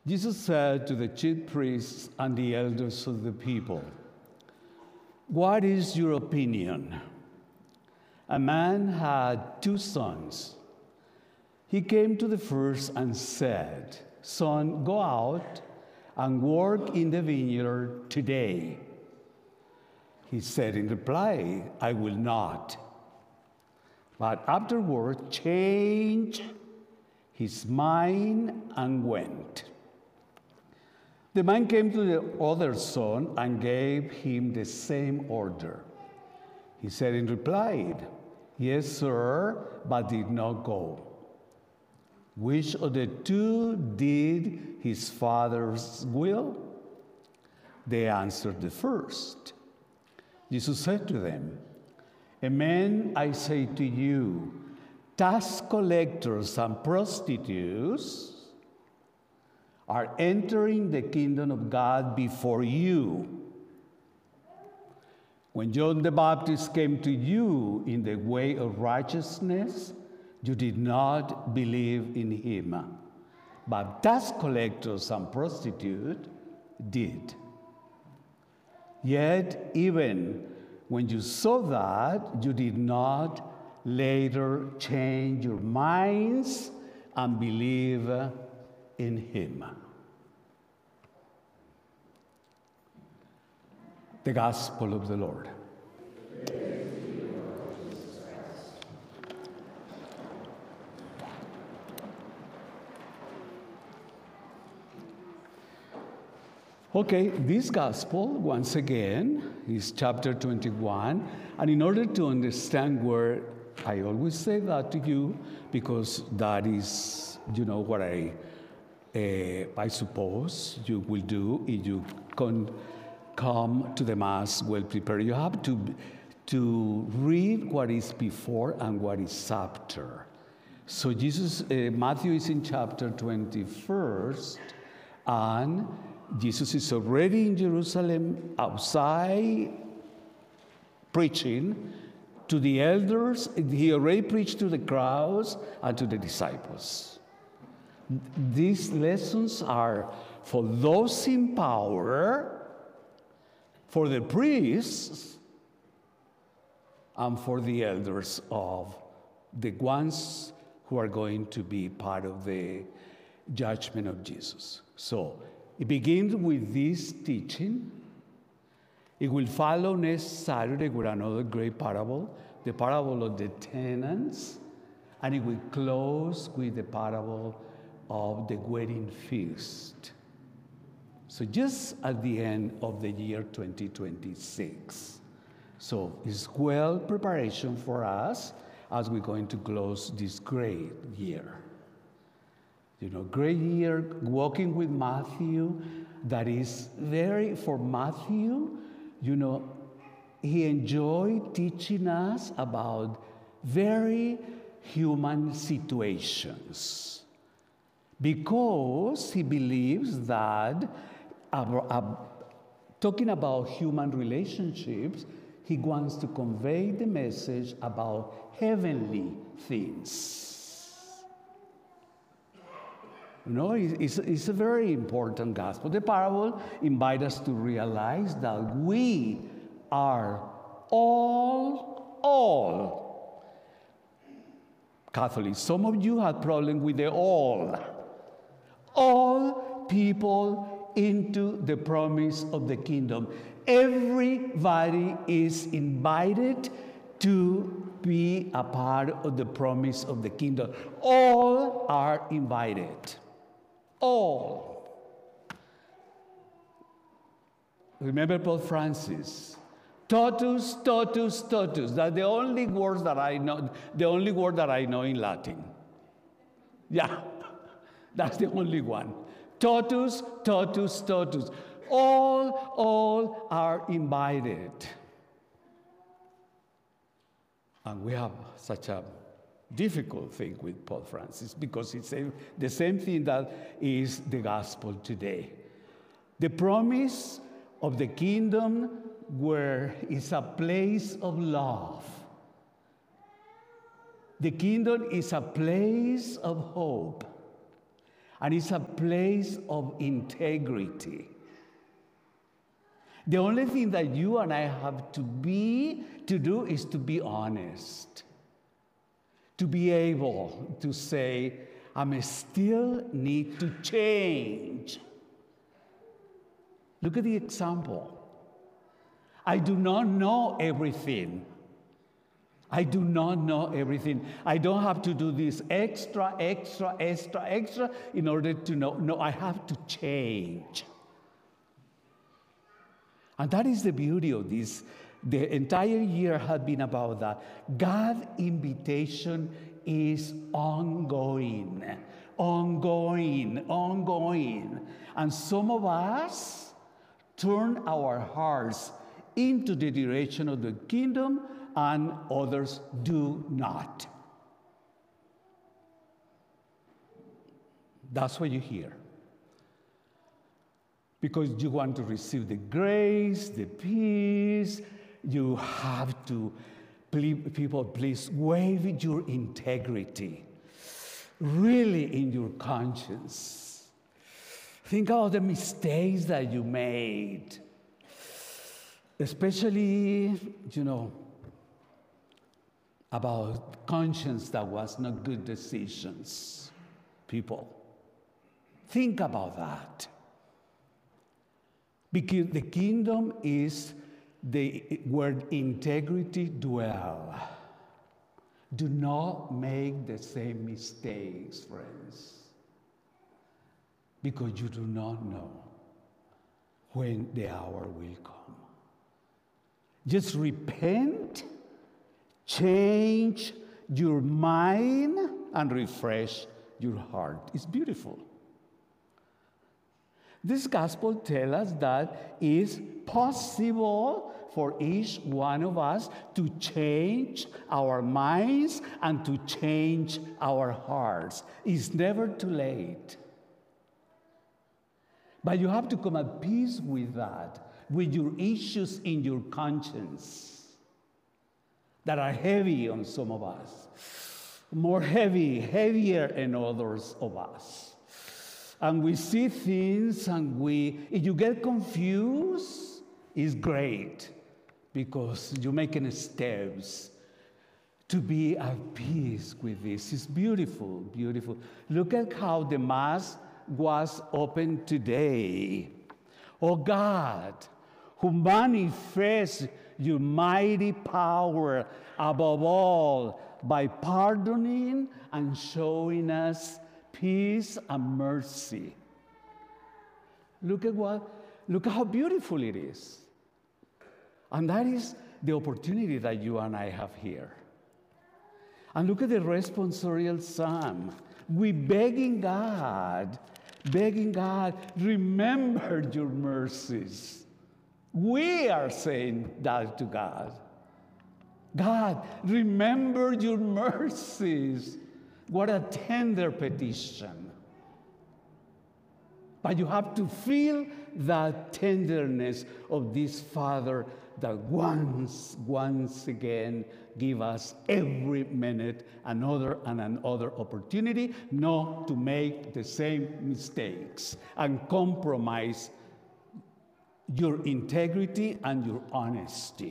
Jesus said to the chief priests and the elders of the people, "What is your opinion? A man had 2 sons. He came to the first and said, 'Son, go out and work in the vineyard today.' He said in reply, 'I will not.' But afterward changed his mind and went. The man came to the other son and gave him the same order. He said in reply, 'Yes, sir,' but did not go. Which of the 2 did his father's will?" They answered, "The first." Jesus said to them, "Amen, I say to you, tax collectors and prostitutes are entering the kingdom of God before you. When John the Baptist came to you in the way of righteousness, you did not believe in him, but tax collectors and prostitutes did. Yet even when you saw that, you did not later change your minds and believe in him." The Gospel of the Lord. Okay, this Gospel, once again, is chapter 21. And in order to understand where, I always say that to you, because that is, what I suppose you will do if you come to the Mass well prepared. You have to read what is before and what is after. So Matthew is in chapter 21st, and Jesus is already in Jerusalem outside preaching to the elders. He already preached to the crowds and to the disciples. These lessons are for those in power, for the priests, and for the elders of the ones who are going to be part of the judgment of Jesus. So it begins with this teaching. It will follow next Saturday with another great parable, the parable of the tenants, and it will close with the parable of the wedding feast. So just at the end of the year 2026. So it's well preparation for us as we're going to close this great year. Great year walking with Matthew. That is for Matthew, he enjoyed teaching us about very human situations, because he believes that talking about human relationships, he wants to convey the message about heavenly things. It's a very important gospel. The parable invites us to realize that we are all Catholics. Some of you have problem with the all people into the promise of the kingdom. Everybody is invited to be a part of the promise of the kingdom. All are invited. All. Remember Pope Francis. Totus, totus, totus. That's the only word that I know. The only word that I know in Latin. Yeah, that's the only one. Totus, totus, totus. All are invited. And we have such a difficult thing with Pope Francis, because it's the same thing that is the gospel today. The promise of the kingdom, where it's a place of love. The kingdom is a place of hope. and it's a place of integrity. The only thing that you and I have to do is to be honest. To be able to say, I still need to change. Look at the example. I do not know everything. I do not know everything. I don't have to do this extra in order to know. No, I have to change. And that is the beauty of this. The entire year has been about that. God's invitation is ongoing. And some of us turn our hearts into the direction of the kingdom, and others do not. That's what you hear. Because you want to receive the grace, the peace, you have to, people, please waive your integrity, really in your conscience. Think about the mistakes that you made, especially, about conscience that was not good decisions. People, think about that. Because the kingdom is where integrity dwells. Do not make the same mistakes, friends, because you do not know when the hour will come. Just repent, change your mind, and refresh your heart. It's beautiful. This gospel tells us that it's possible for each one of us to change our minds and to change our hearts. It's never too late. But you have to come at peace with that, with your issues in your conscience that are heavy on some of us, heavier in others of us. And we see things, and if you get confused, it's great, because you're making steps to be at peace with this. It's beautiful, beautiful. Look at how the Mass was opened today. Oh God, who manifests your mighty power above all by pardoning and showing us peace and mercy. Look at how beautiful it is. And that is the opportunity that you and I have here. And look at the responsorial psalm. We begging God, remember your mercies. We are saying that to God. God, remember your mercies. What a tender petition. But you have to feel that tenderness of this Father that once again give us every minute another and another opportunity not to make the same mistakes and compromise your integrity and your honesty.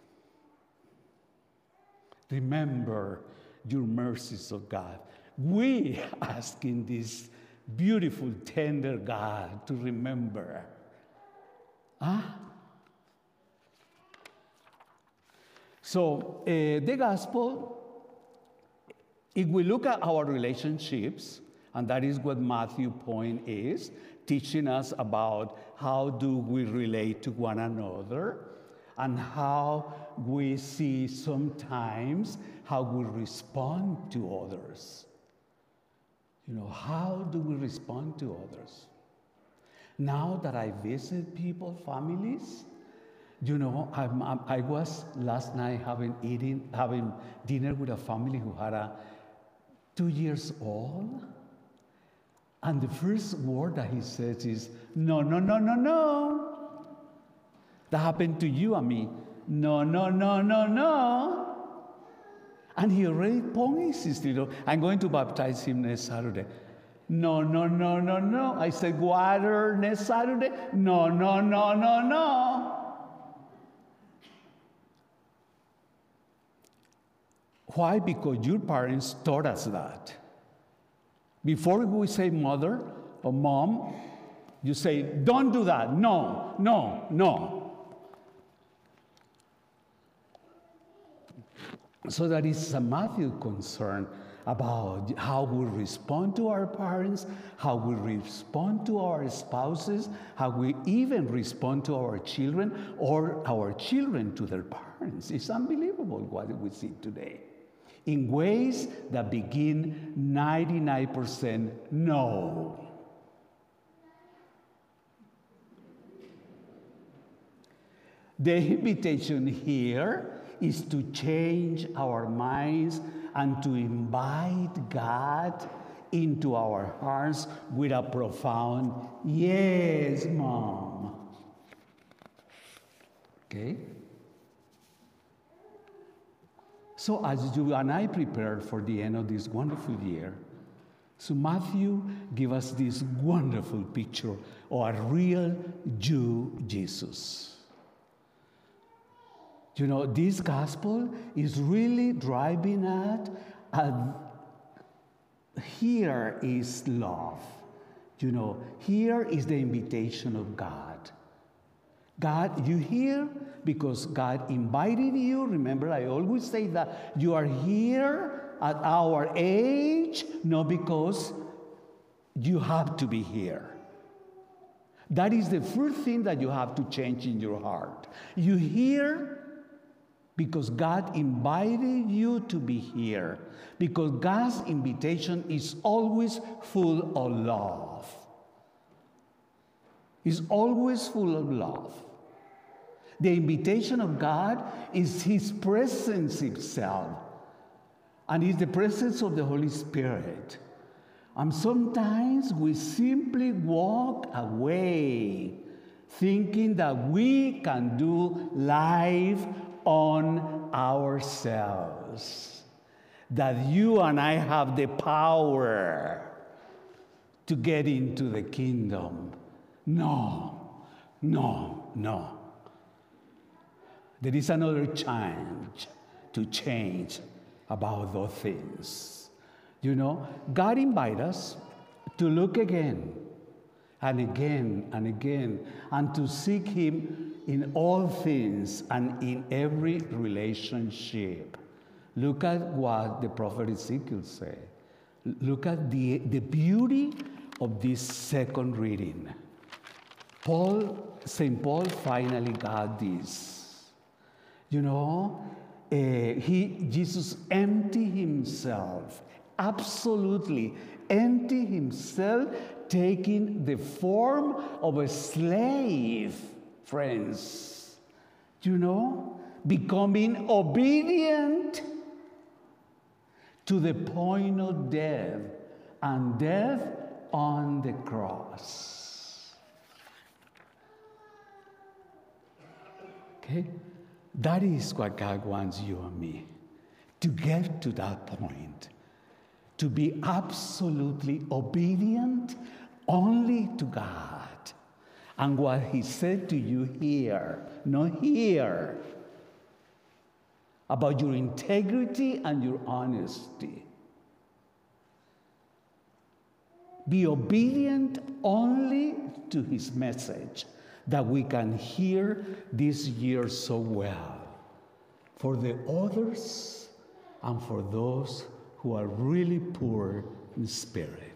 Remember your mercies of God. We asking this beautiful, tender God to remember. So the gospel, if we look at our relationships, and that is what Matthew's point is, teaching us about how do we relate to one another, and how we see sometimes how we respond to others. How do we respond to others? Now that I visit people, families, I was last night having dinner with a family who had a 2 years old, and the first word that he says is, no, no, no, no, no. That happened to you and me. No, no, no, no, no. And he already promised, I'm going to baptize him next Saturday. No, no, no, no, no. I said, water next Saturday. No, no, no, no, no. Why? Because your parents taught us that. Before we say mother or mom, you say, don't do that. No, no, no. So that is a Matthew concern about how we respond to our parents, how we respond to our spouses, how we even respond to our children or our children to their parents. It's unbelievable what we see today. In ways that begin 99% no. The invitation here is to change our minds and to invite God into our hearts with a profound, yes, Mom. Okay? So as you and I prepare for the end of this wonderful year, so Matthew gives us this wonderful picture of a real Jew Jesus. You know, this gospel is really driving at here is love. You know, here is the invitation of God. God, you here because God invited you. Remember, I always say that you are here at our age, not because you have to be here. That is the first thing that you have to change in your heart. You here because God invited you to be here. Because God's invitation is always full of love. It's always full of love. The invitation of God is His presence itself. And it's the presence of the Holy Spirit. And sometimes we simply walk away thinking that we can do life on ourselves. That you and I have the power to get into the kingdom. No, no, no. There is another chance to change about those things. You know, God invites us to look again and again and again and to seek Him in all things and in every relationship. Look at what the prophet Ezekiel said. Look at the beauty of this second reading. St. Paul finally got this. You know, Jesus emptied himself, absolutely emptied himself, taking the form of a slave, friends. You know, becoming obedient to the point of death, and death on the cross. Okay? That is what God wants you and me, to get to that point, to be absolutely obedient only to God. And what He said to you here, not here, about your integrity and your honesty. Be obedient only to His message that we can hear this year so well, for the others and for those who are really poor in spirit.